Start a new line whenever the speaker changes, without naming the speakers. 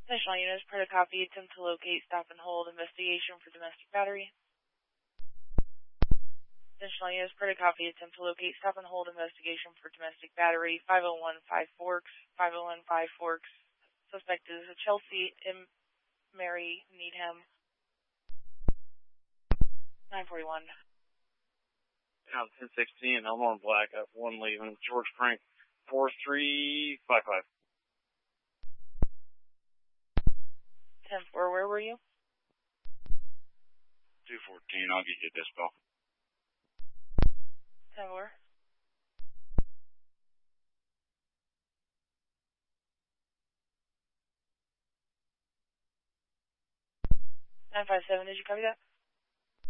National units, part of copy, attempt to locate, stop and hold, investigation for domestic battery. National units, part of copy, attempt to locate, stop and hold, investigation for domestic battery, 501 5 Forks, 501 5 Forks. Suspect is Chelsea M. Mary Needham, 941.
Count 1016, Elmore Black, F1 leaving, George Frank, 4355.
10-4, where were you?
214, I'll get you a dispel.
10-4. 957, did you copy that?